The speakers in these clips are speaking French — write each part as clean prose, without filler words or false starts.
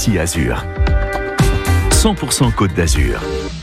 Ici Azur. 100% Côte d'Azur.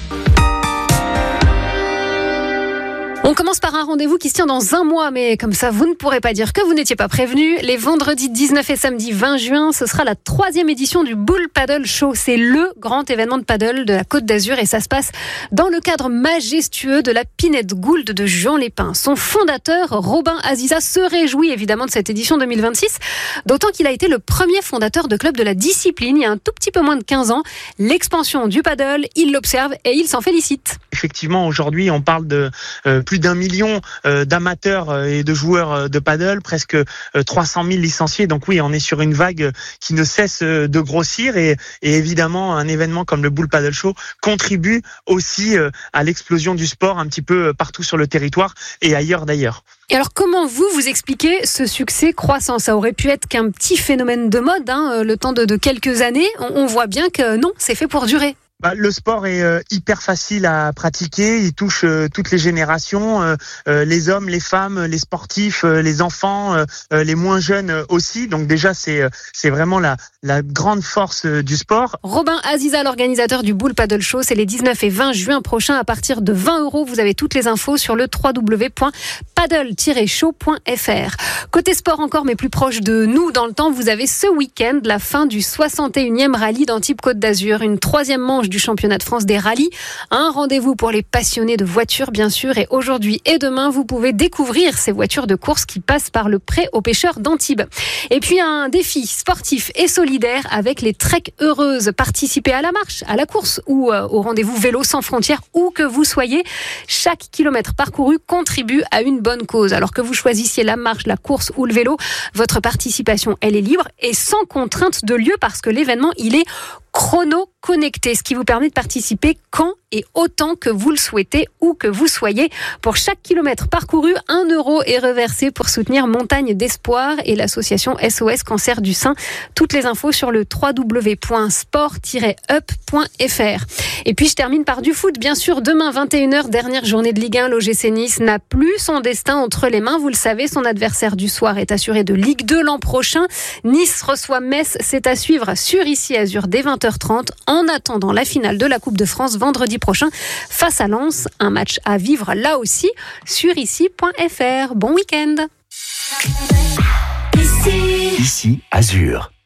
On commence par un rendez-vous qui se tient dans un mois, mais comme ça, vous ne pourrez pas dire que vous n'étiez pas prévenu. Les vendredis 19 et samedi 20 juin, ce sera la 3e édition du Bull Paddle Show. C'est le grand événement de paddle de la Côte d'Azur et ça se passe dans le cadre majestueux de la Pinette Gould de Juan Lépin. Son fondateur, Robin Aziza, se réjouit évidemment de cette édition 2026, d'autant qu'il a été le premier fondateur de club de la discipline il y a un tout petit peu moins de 15 ans. L'expansion du paddle, il l'observe et il s'en félicite. Effectivement, aujourd'hui, on parle de plus d'1 million d'amateurs et de joueurs de paddle, presque 300 000 licenciés. Donc oui, on est sur une vague qui ne cesse de grossir et évidemment, un événement comme le Bull Paddle Show contribue aussi à l'explosion du sport un petit peu partout sur le territoire et ailleurs d'ailleurs. Et alors, comment vous expliquez ce succès croissant ? Ça aurait pu être qu'un petit phénomène de mode, le temps de quelques années. On voit bien que non, c'est fait pour durer. Le sport est hyper facile à pratiquer, il touche toutes les générations, les hommes, les femmes, les sportifs, les enfants, les moins jeunes aussi. Donc déjà c'est vraiment la grande force du sport. Robin Aziza, l'organisateur du Bull Paddle Show, c'est les 19 et 20 juin prochains à partir de 20 €. Vous avez toutes les infos sur le www.paddle-show.fr. Côté sport encore, mais plus proche de nous dans le temps, vous avez ce week-end la fin du 61e rallye d'Antibes Côte d'Azur, une 3e manche du championnat de France des rallyes. Un rendez-vous pour les passionnés de voitures, bien sûr. Et aujourd'hui et demain, vous pouvez découvrir ces voitures de course qui passent par le pré aux pêcheurs d'Antibes. Et puis, un défi sportif et solidaire avec les Treks Heureuses. Participez à la marche, à la course ou au rendez-vous vélo sans frontières, où que vous soyez. Chaque kilomètre parcouru contribue à une bonne cause. Alors que vous choisissiez la marche, la course ou le vélo, votre participation, elle est libre et sans contrainte de lieu parce que l'événement, il est chrono-connecté, ce qui vous permet de participer quand et autant que vous le souhaitez, où que vous soyez. Pour chaque kilomètre parcouru, 1 € est reversé pour soutenir Montagne d'Espoir et l'association SOS Cancer du Sein. Toutes les infos sur le www.sport-up.fr. Et puis je termine par du foot. Bien sûr, demain 21h, dernière journée de Ligue 1, l'OGC Nice n'a plus son destin entre les mains. Vous le savez, son adversaire du soir est assuré de Ligue 2 l'an prochain. Nice reçoit Metz, c'est à suivre sur Ici Azur dès 20h30. En attendant la finale de la Coupe de France vendredi prochain face à Lens, un match à vivre là aussi sur ici.fr. Bon week-end. Ici Azur.